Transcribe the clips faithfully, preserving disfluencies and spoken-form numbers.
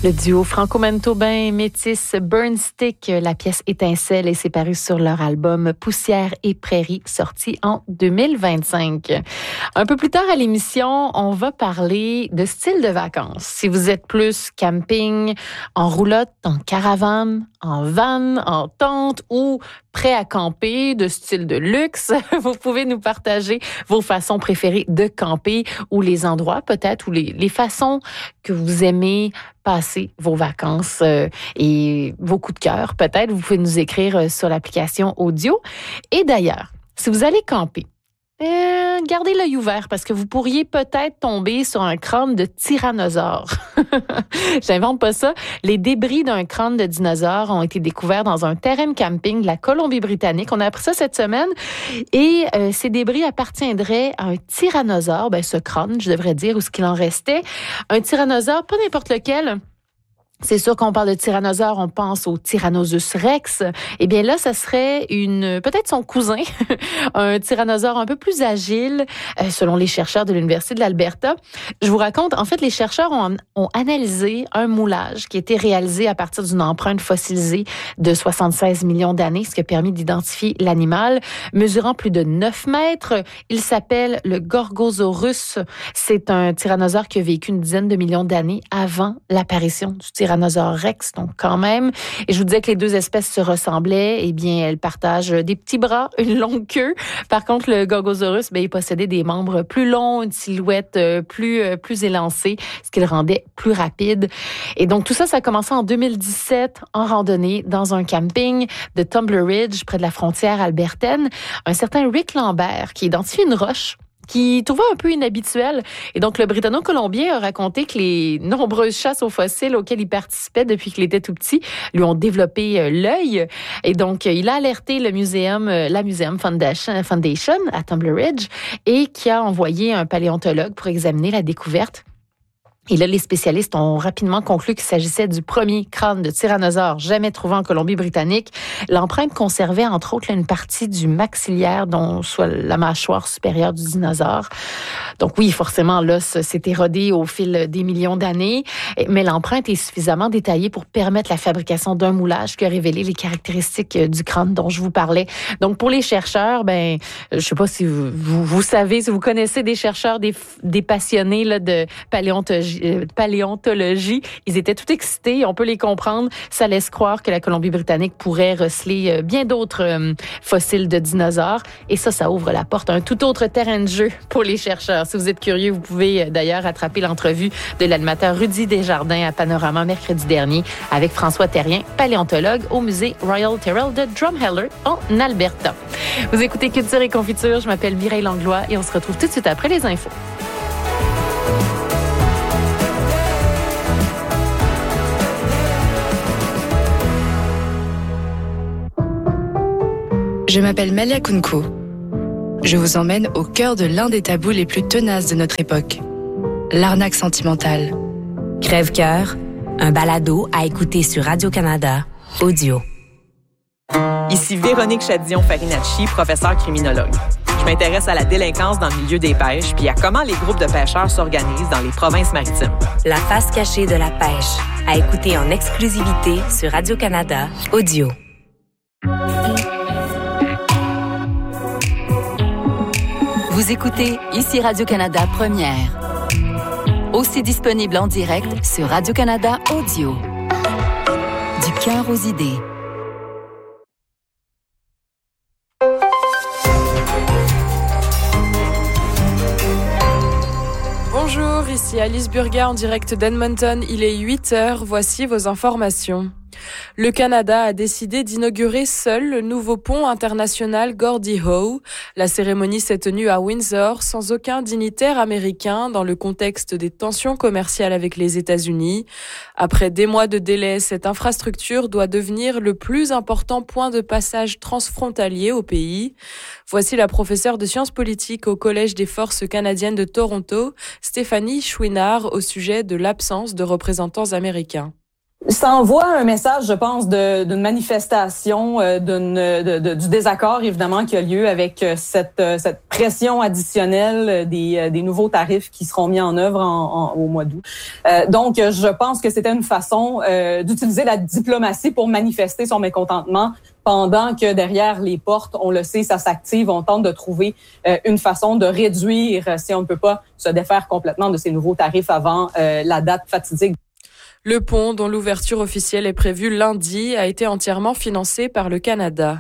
Le duo franco-manitobain métis Burnstick, la pièce Étincelle, et c'est paru sur leur album Poussière et Prairies, sorti en deux mille vingt-cinq. Un peu plus tard à l'émission, on va parler de style de vacances. Si vous êtes plus camping, en roulotte, en caravane, en van, en tente ou prêt à camper, de style de luxe, vous pouvez nous partager vos façons préférées de camper ou les endroits peut-être ou les, les façons que vous aimez passer vos vacances euh, et vos coups de cœur. Peut-être vous pouvez nous écrire euh, sur l'application audio. Et d'ailleurs, si vous allez camper, Euh, gardez l'œil ouvert parce que vous pourriez peut-être tomber sur un crâne de tyrannosaure. J'invente pas ça. Les débris d'un crâne de dinosaure ont été découverts dans un terrain de camping de la Colombie-Britannique. On a appris ça cette semaine. Et euh, ces débris appartiendraient à un tyrannosaure. Ben, ce crâne, je devrais dire, ou ce qu'il en restait. Un tyrannosaure, pas n'importe lequel. C'est sûr qu'on parle de tyrannosaure, on pense au Tyrannosaurus rex. Eh bien là, ça serait une peut-être son cousin, un tyrannosaure un peu plus agile, euh, selon les chercheurs de l'Université de l'Alberta. Je vous raconte, en fait, les chercheurs ont, ont analysé un moulage qui a été réalisé à partir d'une empreinte fossilisée de soixante-seize millions d'années, ce qui a permis d'identifier l'animal, mesurant plus de neuf mètres. Il s'appelle le Gorgosaurus. C'est un tyrannosaure qui a vécu une dizaine de millions d'années avant l'apparition du tyrannosaure. Tyrannosaure rex, donc quand même. Et je vous disais que les deux espèces se ressemblaient. Eh bien, elles partagent des petits bras, une longue queue. Par contre, le Gorgosaurus, ben, il possédait des membres plus longs, une silhouette plus, plus élancée, ce qui le rendait plus rapide. Et donc, tout ça, ça a commencé en deux mille dix-sept en randonnée dans un camping de Tumbler Ridge, près de la frontière albertaine. Un certain Rick Lambert qui identifie une roche qui trouvait un peu inhabituel. Et donc, le Britanno-Colombien a raconté que les nombreuses chasses aux fossiles auxquelles il participait depuis qu'il était tout petit lui ont développé l'œil. Et donc, il a alerté le muséum, la Museum Foundation, Foundation à Tumbler Ridge et qui a envoyé un paléontologue pour examiner la découverte. Et là, les spécialistes ont rapidement conclu qu'il s'agissait du premier crâne de tyrannosaure jamais trouvé en Colombie-Britannique. L'empreinte conservait, entre autres, une partie du maxillaire, dont soit la mâchoire supérieure du dinosaure. Donc oui, forcément, l'os s'est érodé au fil des millions d'années, mais l'empreinte est suffisamment détaillée pour permettre la fabrication d'un moulage qui a révélé les caractéristiques du crâne dont je vous parlais. Donc pour les chercheurs, ben, je sais pas si vous, vous, vous savez, si vous connaissez des chercheurs, des, des passionnés là, de paléontologie, paléontologie. Ils étaient tout excités, on peut les comprendre. Ça laisse croire que la Colombie-Britannique pourrait receler bien d'autres euh, fossiles de dinosaures. Et ça, ça ouvre la porte à un tout autre terrain de jeu pour les chercheurs. Si vous êtes curieux, vous pouvez d'ailleurs rattraper l'entrevue de l'animateur Rudy Desjardins à Panorama mercredi dernier avec François Terrien, paléontologue au musée Royal Tyrrell de Drumheller en Alberta. Vous écoutez Culture et Confiture, je m'appelle Mireille Langlois et on se retrouve tout de suite après les infos. Je m'appelle Malia Kunko. Je vous emmène au cœur de l'un des tabous les plus tenaces de notre époque, l'arnaque sentimentale. Crève-cœur, un balado à écouter sur Radio-Canada, audio. Ici Véronique Chadillon-Farinacci, professeure criminologue. Je m'intéresse à la délinquance dans le milieu des pêches puis à comment les groupes de pêcheurs s'organisent dans les provinces maritimes. La face cachée de la pêche, à écouter en exclusivité sur Radio-Canada, audio. Vous écoutez ici Radio-Canada Première. Aussi disponible en direct sur Radio-Canada Audio. Du cœur aux idées. Bonjour, ici Alice Burga en direct d'Edmonton. Il est huit heures, voici vos informations. Le Canada a décidé d'inaugurer seul le nouveau pont international Gordie Howe. La cérémonie s'est tenue à Windsor sans aucun dignitaire américain dans le contexte des tensions commerciales avec les États-Unis. Après des mois de délai, cette infrastructure doit devenir le plus important point de passage transfrontalier au pays. Voici la professeure de sciences politiques au Collège des forces canadiennes de Toronto, Stéphanie Chouinard, au sujet de l'absence de représentants américains. Ça envoie un message, je pense, de, d'une manifestation, euh, d'une, de, de, du désaccord, évidemment, qui a lieu avec cette, cette pression additionnelle des, des nouveaux tarifs qui seront mis en œuvre en, en, au mois d'août. Euh, donc, je pense que c'était une façon euh, d'utiliser la diplomatie pour manifester son mécontentement, pendant que derrière les portes, on le sait, ça s'active, on tente de trouver euh, une façon de réduire, si on ne peut pas se défaire complètement de ces nouveaux tarifs avant euh, la date fatidique. Le pont, dont l'ouverture officielle est prévue lundi, a été entièrement financé par le Canada.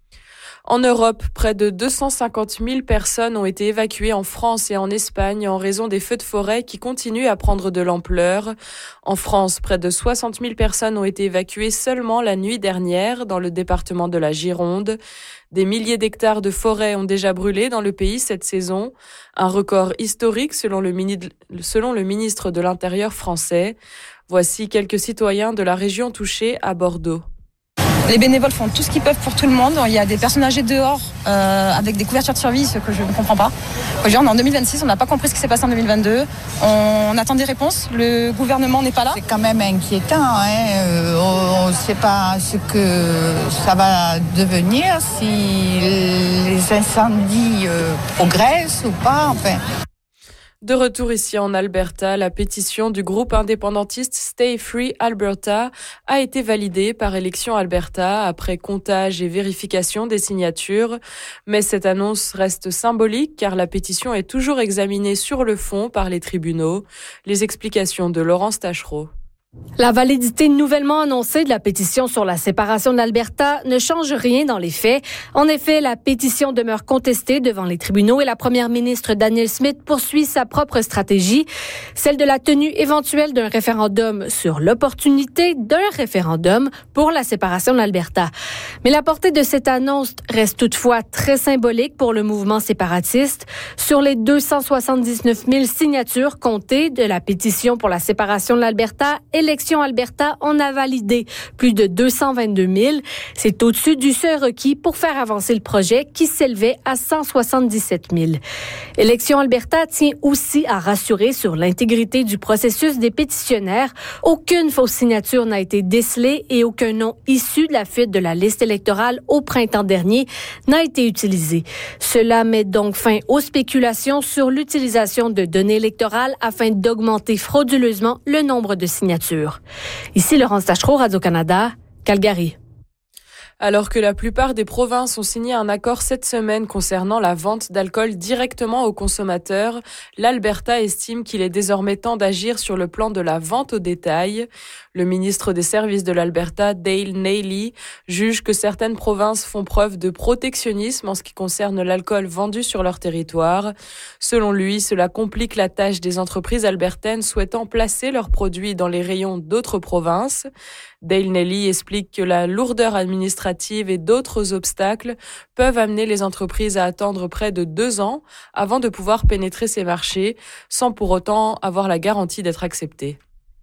En Europe, près de deux cent cinquante mille personnes ont été évacuées en France et en Espagne en raison des feux de forêt qui continuent à prendre de l'ampleur. En France, près de soixante mille personnes ont été évacuées seulement la nuit dernière dans le département de la Gironde. Des milliers d'hectares de forêt ont déjà brûlé dans le pays cette saison, un record historique selon le, mini- selon le ministre de l'Intérieur français. Voici quelques citoyens de la région touchée à Bordeaux. Les bénévoles font tout ce qu'ils peuvent pour tout le monde. Il y a des personnes âgées dehors euh, avec des couvertures de survie, ce que je ne comprends pas. On est en deux mille vingt-six, on n'a pas compris ce qui s'est passé en deux mille vingt-deux. On attend des réponses. Le gouvernement n'est pas là. C'est quand même inquiétant. Hein. Euh, on ne sait pas ce que ça va devenir, si les incendies euh, progressent ou pas. Enfin. De retour ici en Alberta, la pétition du groupe indépendantiste Stay Free Alberta a été validée par Élections Alberta après comptage et vérification des signatures. Mais cette annonce reste symbolique car la pétition est toujours examinée sur le fond par les tribunaux. Les explications de Laurence Tachereau. La validité nouvellement annoncée de la pétition sur la séparation de l'Alberta ne change rien dans les faits. En effet, la pétition demeure contestée devant les tribunaux et la première ministre Danielle Smith poursuit sa propre stratégie, celle de la tenue éventuelle d'un référendum sur l'opportunité d'un référendum pour la séparation de l'Alberta. Mais la portée de cette annonce reste toutefois très symbolique pour le mouvement séparatiste. Sur les deux cent soixante-dix-neuf mille signatures comptées de la pétition pour la séparation de l'Alberta, Élections Alberta en a validé plus de deux cent vingt-deux mille. C'est au-dessus du seuil requis pour faire avancer le projet qui s'élevait à cent soixante-dix-sept mille. Élections Alberta tient aussi à rassurer sur l'intégrité du processus des pétitionnaires. Aucune fausse signature n'a été décelée et aucun nom issu de la fuite de la liste électorale au printemps dernier n'a été utilisé. Cela met donc fin aux spéculations sur l'utilisation de données électorales afin d'augmenter frauduleusement le nombre de signatures. Ici Laurence Tachereau, Radio-Canada, Calgary. Alors que la plupart des provinces ont signé un accord cette semaine concernant la vente d'alcool directement aux consommateurs, l'Alberta estime qu'il est désormais temps d'agir sur le plan de la vente au détail. Le ministre des Services de l'Alberta, Dale Naily, juge que certaines provinces font preuve de protectionnisme en ce qui concerne l'alcool vendu sur leur territoire. Selon lui, cela complique la tâche des entreprises albertaines souhaitant placer leurs produits dans les rayons d'autres provinces. Dale Naily explique que la lourdeur administrative et d'autres obstacles peuvent amener les entreprises à attendre près de deux ans avant de pouvoir pénétrer ces marchés, sans pour autant avoir la garantie d'être acceptés.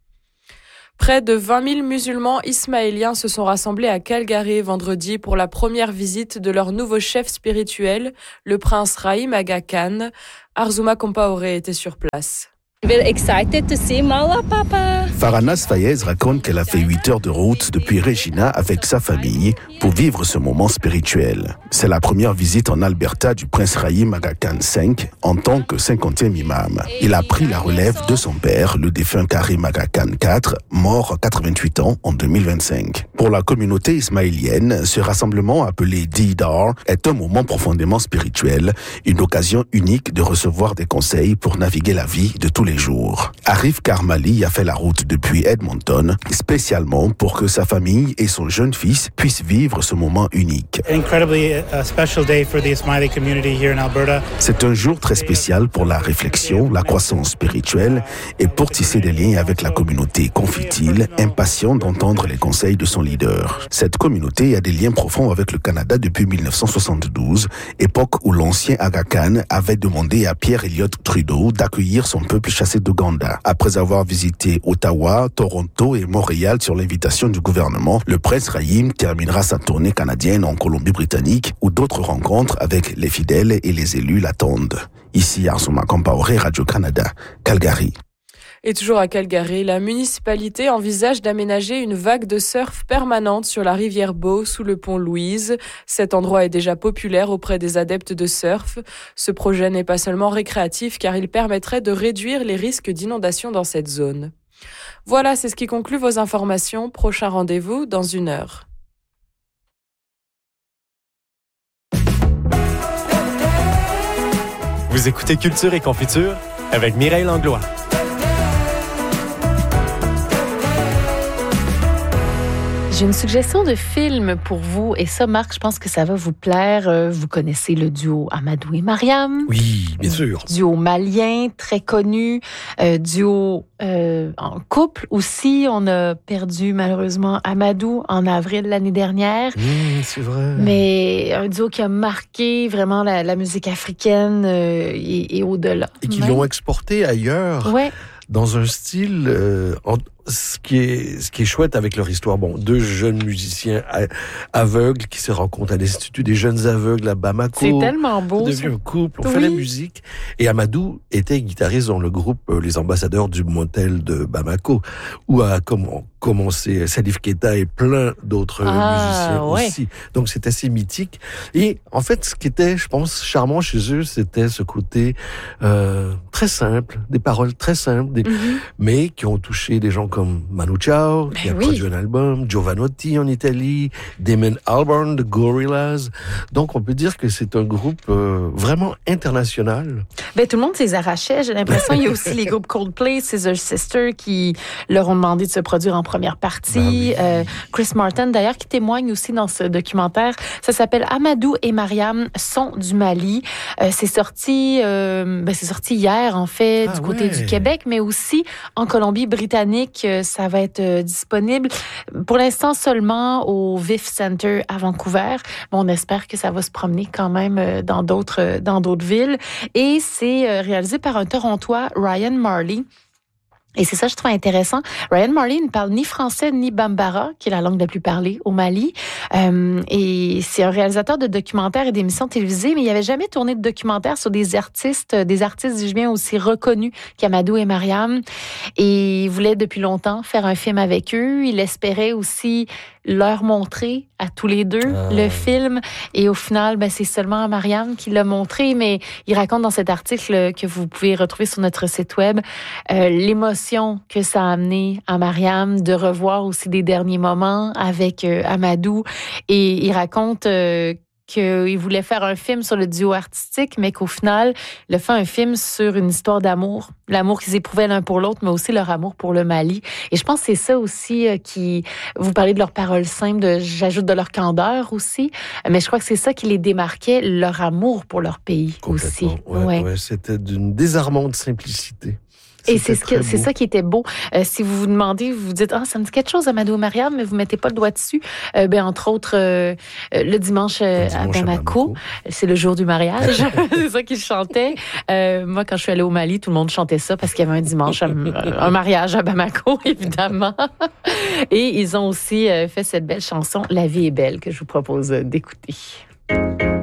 Près de vingt mille musulmans ismaéliens se sont rassemblés à Calgary vendredi pour la première visite de leur nouveau chef spirituel, le prince Rahim Aga Khan. Arzuma Compaoré était sur place. Excited to see Mala Papa. Faranas Fayez raconte qu'elle a fait huit heures de route depuis Regina avec sa famille pour vivre ce moment spirituel. C'est la première visite en Alberta du prince Rahim Aga Khan cinq en tant que cinquantième imam. Il a pris la relève de son père, le défunt Karim Aga Khan quatre, mort à quatre-vingt-huit ans en deux mille vingt-cinq. Pour la communauté ismaélienne, ce rassemblement appelé Didar est un moment profondément spirituel, une occasion unique de recevoir des conseils pour naviguer la vie de tous les jours. Arif Karmali a fait la route depuis Edmonton, spécialement pour que sa famille et son jeune fils puissent vivre ce moment unique. C'est un jour très spécial pour la réflexion, la croissance spirituelle et pour tisser des liens avec la communauté, confie-t-il, impatient d'entendre les conseils de son leader. Cette communauté a des liens profonds avec le Canada depuis dix-neuf cent soixante-douze, époque où l'ancien Aga Khan avait demandé à Pierre Elliott Trudeau d'accueillir son peuple chassé d'Ouganda. Après avoir visité Ottawa, Toronto et Montréal sur l'invitation du gouvernement, le prince Rahim terminera sa tournée canadienne en Colombie-Britannique où d'autres rencontres avec les fidèles et les élus l'attendent. Ici Arzuma Compaoré, Radio-Canada, Calgary. Et toujours à Calgary, la municipalité envisage d'aménager une vague de surf permanente sur la rivière Bow sous le pont Louise. Cet endroit est déjà populaire auprès des adeptes de surf. Ce projet n'est pas seulement récréatif car il permettrait de réduire les risques d'inondation dans cette zone. Voilà, c'est ce qui conclut vos informations. Prochain rendez-vous dans une heure. Vous écoutez Culture et Confiture avec Mireille Langlois. J'ai une suggestion de film pour vous. Et ça, Marc, je pense que ça va vous plaire. Vous connaissez le duo Amadou et Mariam. Oui, bien sûr. Duo malien, très connu. Euh, duo euh, en couple aussi. On a perdu malheureusement Amadou en avril l'année dernière. Mmh, c'est vrai. Mais un duo qui a marqué vraiment la, la musique africaine euh, et, et au-delà. Et qui ouais. l'ont exporté ailleurs. Ouais. Dans un style, euh, en, ce qui est ce qui est chouette avec leur histoire. Bon, deux jeunes musiciens aveugles qui se rencontrent à l'Institut des jeunes aveugles à Bamako. C'est tellement beau. On devient un couple, on oui. fait la musique. Et Amadou était guitariste dans le groupe euh, Les Ambassadeurs du Motel de Bamako, où a com- commencé Salif Keita et plein d'autres ah, musiciens ouais. aussi. Donc c'est assez mythique. Et en fait, ce qui était, je pense, charmant chez eux, c'était ce côté euh, très simple, des paroles très simples, des... Mm-hmm. mais qui ont touché des gens comme Manu Chao, qui a oui. produit un album, Giovanotti en Italie, Damon Albarn de Gorillaz. Donc, on peut dire que c'est un groupe euh, vraiment international. Ben, tout le monde s'les arrachait, j'ai l'impression. Il y a aussi les groupes Coldplay, Scissor Sisters, qui leur ont demandé de se produire en première partie. Ben oui. euh, Chris Martin, d'ailleurs, qui témoigne aussi dans ce documentaire. Ça s'appelle Amadou et Mariam sont du Mali. Euh, c'est sorti, euh, ben, c'est sorti hier, en fait, ah, du côté ouais. du Québec, mais aussi en Colombie-Britannique. Ça va être euh, disponible pour l'instant seulement au V I F Center à Vancouver. Bon, on espère que ça va se promener quand même euh, dans d'autres euh, dans d'autres villes. Et c'est euh, réalisé par un Torontois, Ryan Marley. Et c'est ça, je trouve intéressant. Ryan Marley ne parle ni français ni bambara, qui est la langue la plus parlée au Mali. Euh, et c'est un réalisateur de documentaires et d'émissions télévisées, mais il n'avait jamais tourné de documentaire sur des artistes, des artistes, dis-je bien, aussi reconnus qu'Amadou et Mariam. Et il voulait depuis longtemps faire un film avec eux. Il espérait aussi leur montrer à tous les deux ah. le film. Et au final, ben, c'est seulement à Mariam qui l'a montré, mais il raconte dans cet article que vous pouvez retrouver sur notre site web euh, l'émotion que ça a amené à Mariam de revoir aussi des derniers moments avec euh, Amadou. Et il raconte euh, qu'il voulait faire un film sur le duo artistique, mais qu'au final, il a fait un film sur une histoire d'amour. L'amour qu'ils éprouvaient l'un pour l'autre, mais aussi leur amour pour le Mali. Et je pense que c'est ça aussi euh, qui... Vous parlez de leurs paroles simples, de, j'ajoute de leur candeur aussi, mais je crois que c'est ça qui les démarquait, leur amour pour leur pays aussi. Ouais, ouais. Ouais, c'était d'une désarmante simplicité. Et c'est, ce que, c'est ça qui était beau. Euh, si vous vous demandez, vous vous dites, ah, ça me dit quelque chose, Amadou et Mariam, mais vous mettez pas le doigt dessus. Euh, ben, entre autres, euh, le dimanche, euh, le dimanche à, Bamako, à Bamako, c'est le jour du mariage. C'est ça qu'ils chantaient. Euh, moi, quand je suis allée au Mali, tout le monde chantait ça parce qu'il y avait un dimanche, un, un mariage à Bamako, évidemment. Et ils ont aussi fait cette belle chanson, La vie est belle, que je vous propose d'écouter.